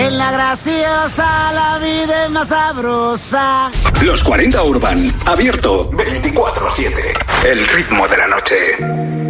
En la graciosa la vida es más sabrosa. Los 40 Urban, abierto 24/7. El ritmo de la noche.